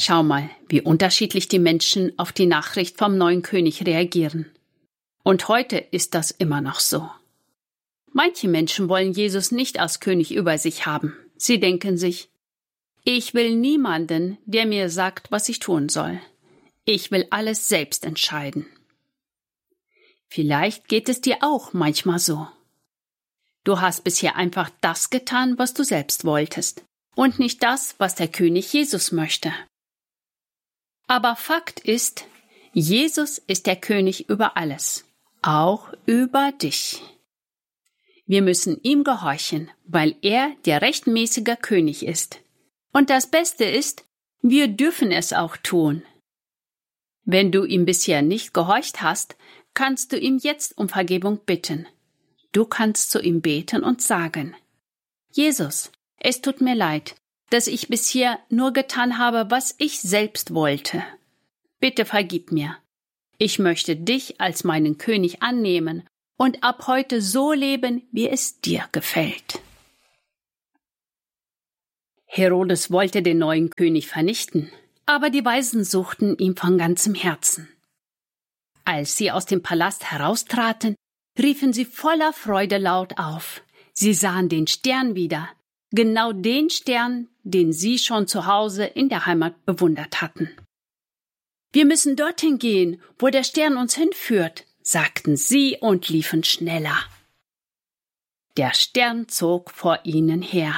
Schau mal, wie unterschiedlich die Menschen auf die Nachricht vom neuen König reagieren. Und heute ist das immer noch so. Manche Menschen wollen Jesus nicht als König über sich haben. Sie denken sich, ich will niemanden, der mir sagt, was ich tun soll. Ich will alles selbst entscheiden. Vielleicht geht es dir auch manchmal so. Du hast bisher einfach das getan, was du selbst wolltest, und nicht das, was der König Jesus möchte. Aber Fakt ist, Jesus ist der König über alles, auch über dich. Wir müssen ihm gehorchen, weil er der rechtmäßige König ist. Und das Beste ist, wir dürfen es auch tun. Wenn du ihm bisher nicht gehorcht hast, kannst du ihm jetzt um Vergebung bitten. Du kannst zu ihm beten und sagen, Jesus, es tut mir leid, dass ich bisher nur getan habe, was ich selbst wollte. Bitte vergib mir. Ich möchte dich als meinen König annehmen und ab heute so leben, wie es dir gefällt. Herodes wollte den neuen König vernichten, aber die Weisen suchten ihn von ganzem Herzen. Als sie aus dem Palast heraustraten, riefen sie voller Freude laut auf. Sie sahen den Stern wieder, genau den Stern, den sie schon zu Hause in der Heimat bewundert hatten. Wir müssen dorthin gehen, wo der Stern uns hinführt, sagten sie und liefen schneller. Der Stern zog vor ihnen her,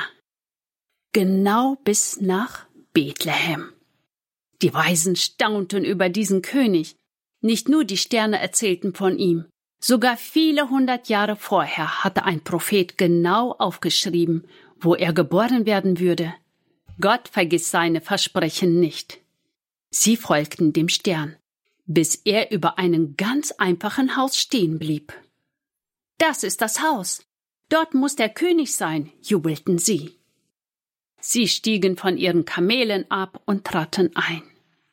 genau bis nach Bethlehem. Die Weisen staunten über diesen König. Nicht nur die Sterne erzählten von ihm, sogar viele 100 Jahre vorher hatte ein Prophet genau aufgeschrieben, wo er geboren werden würde. Gott vergisst seine Versprechen nicht. Sie folgten dem Stern, bis er über einem ganz einfachen Haus stehen blieb. Das ist das Haus. Dort muss der König sein, jubelten sie. Sie stiegen von ihren Kamelen ab und traten ein.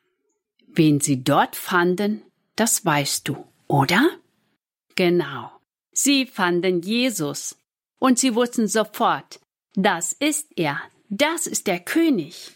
Wen sie dort fanden, das weißt du, oder? Genau, sie fanden Jesus. Und sie wussten sofort, das ist er, das ist der König.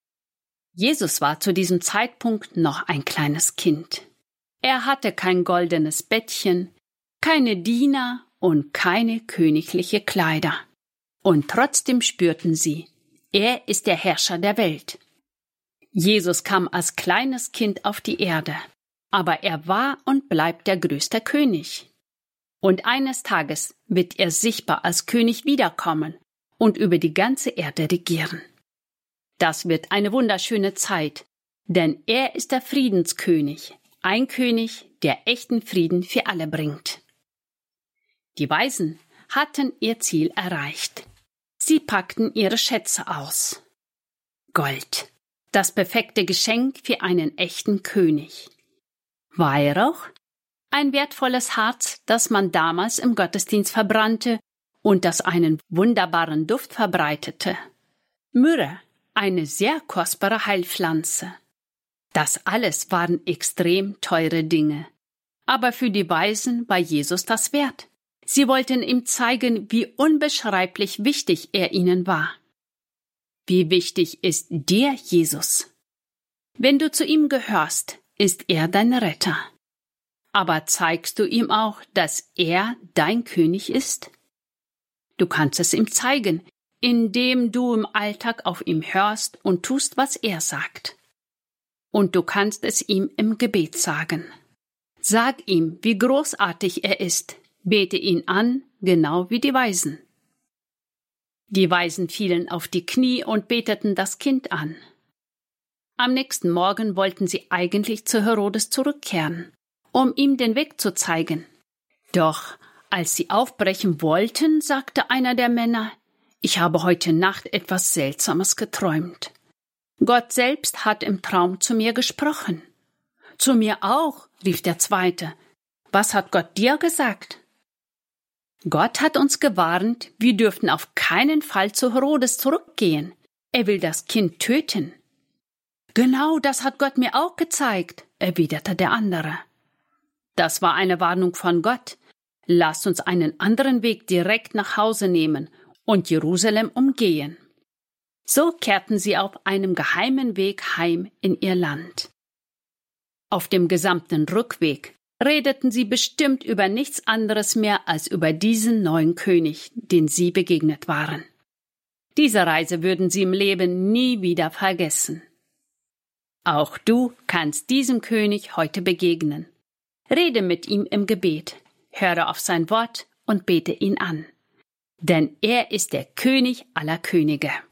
Jesus war zu diesem Zeitpunkt noch ein kleines Kind. Er hatte kein goldenes Bettchen, keine Diener und keine königliche Kleider. Und trotzdem spürten sie, er ist der Herrscher der Welt. Jesus kam als kleines Kind auf die Erde, aber er war und bleibt der größte König. Und eines Tages wird er sichtbar als König wiederkommen und über die ganze Erde regieren. Das wird eine wunderschöne Zeit, denn er ist der Friedenskönig, ein König, der echten Frieden für alle bringt. Die Weisen hatten ihr Ziel erreicht. Sie packten ihre Schätze aus. Gold, das perfekte Geschenk für einen echten König. Weihrauch, ein wertvolles Harz, das man damals im Gottesdienst verbrannte und das einen wunderbaren Duft verbreitete. Myrrhe, eine sehr kostbare Heilpflanze. Das alles waren extrem teure Dinge. Aber für die Weisen war Jesus das wert. Sie wollten ihm zeigen, wie unbeschreiblich wichtig er ihnen war. Wie wichtig ist dir Jesus? Wenn du zu ihm gehörst, ist er dein Retter. Aber zeigst du ihm auch, dass er dein König ist? Du kannst es ihm zeigen, indem du im Alltag auf ihn hörst und tust, was er sagt. Und du kannst es ihm im Gebet sagen. Sag ihm, wie großartig er ist. Bete ihn an, genau wie die Weisen. Die Weisen fielen auf die Knie und beteten das Kind an. Am nächsten Morgen wollten sie eigentlich zu Herodes zurückkehren, um ihm den Weg zu zeigen. Doch als sie aufbrechen wollten, sagte einer der Männer, ich habe heute Nacht etwas Seltsames geträumt. Gott selbst hat im Traum zu mir gesprochen. Zu mir auch, rief der Zweite. Was hat Gott dir gesagt? Gott hat uns gewarnt, wir dürften auf keinen Fall zu Herodes zurückgehen. Er will das Kind töten. Genau, das hat Gott mir auch gezeigt, erwiderte der andere. Das war eine Warnung von Gott. Lasst uns einen anderen Weg direkt nach Hause nehmen und Jerusalem umgehen. So kehrten sie auf einem geheimen Weg heim in ihr Land. Auf dem gesamten Rückweg redeten sie bestimmt über nichts anderes mehr als über diesen neuen König, den sie begegnet waren. Diese Reise würden sie im Leben nie wieder vergessen. Auch du kannst diesem König heute begegnen. Rede mit ihm im Gebet, höre auf sein Wort und bete ihn an. Denn er ist der König aller Könige.